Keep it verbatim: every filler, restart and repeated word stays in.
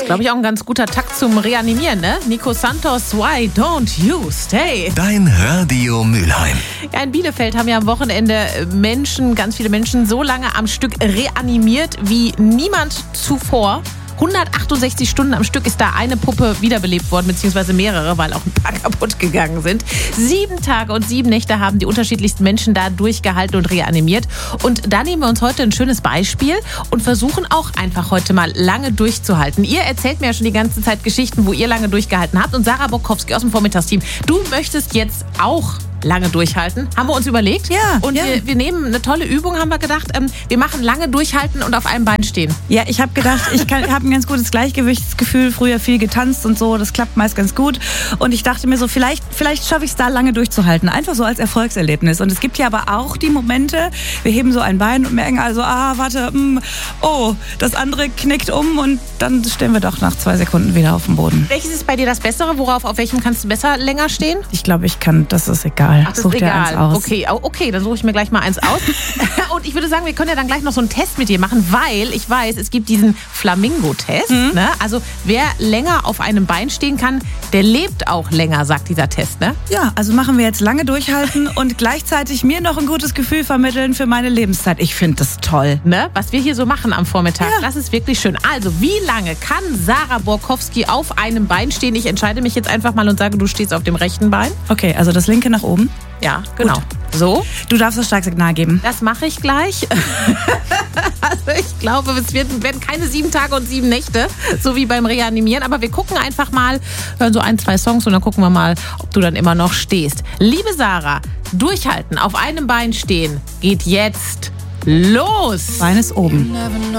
Glaube ich auch ein ganz guter Takt zum Reanimieren, ne? Nico Santos, Why Don't You Stay? Dein Radio Mülheim. Ja, in Bielefeld haben ja am Wochenende Menschen, ganz viele Menschen, so lange am Stück reanimiert wie niemand zuvor. hundertachtundsechzig Stunden am Stück ist da eine Puppe wiederbelebt worden, beziehungsweise mehrere, weil auch ein paar kaputt gegangen sind. Sieben Tage und sieben Nächte haben die unterschiedlichsten Menschen da durchgehalten und reanimiert. Und da nehmen wir uns heute ein schönes Beispiel und versuchen auch einfach heute mal lange durchzuhalten. Ihr erzählt mir ja schon die ganze Zeit Geschichten, wo ihr lange durchgehalten habt. Und Sarah Bokowski aus dem Vormittagsteam, du möchtest jetzt auch lange durchhalten. Haben wir uns überlegt. Ja. Und ja. Wir, wir nehmen eine tolle Übung, haben wir gedacht. Ähm, wir machen lange durchhalten und auf einem Bein stehen. Ja, ich habe gedacht, ich habe ein ganz gutes Gleichgewichtsgefühl. Früher viel getanzt und so. Das klappt meist ganz gut. Und ich dachte mir so, vielleicht, vielleicht schaffe ich es da lange durchzuhalten. Einfach so als Erfolgserlebnis. Und es gibt ja aber auch die Momente, wir heben so ein Bein und merken also, ah, warte, mh, oh, das andere knickt um und dann stehen wir doch nach zwei Sekunden wieder auf dem Boden. Welches ist bei dir das Bessere? Worauf, auf welchem kannst du besser länger stehen? Ich glaube, ich kann, das ist egal. Ach, das Such ist dir egal. eins aus. Okay, okay, dann suche ich mir gleich mal eins aus. Und ich würde sagen, wir können ja dann gleich noch so einen Test mit dir machen, weil ich weiß, es gibt diesen Flamingo-Test. Mhm. Ne? Also wer länger auf einem Bein stehen kann, der lebt auch länger, sagt dieser Test. Ne? Ja, also machen wir jetzt lange durchhalten und gleichzeitig mir noch ein gutes Gefühl vermitteln für meine Lebenszeit. Ich finde das toll. Ne? Was wir hier so machen am Vormittag, ja. Das ist wirklich schön. Also, wie lange kann Sarah Bokowski auf einem Bein stehen? Ich entscheide mich jetzt einfach mal und sage, du stehst auf dem rechten Bein. Okay, also das linke nach oben. Ja, genau. Gut. So. Du darfst das Starksignal geben. Das mache ich gleich. Also ich glaube, es werden, werden keine sieben Tage und sieben Nächte, so wie beim Reanimieren. Aber wir gucken einfach mal, hören so ein, zwei Songs und dann gucken wir mal, ob du dann immer noch stehst. Liebe Sarah, durchhalten, auf einem Bein stehen, geht jetzt los. Bein ist oben.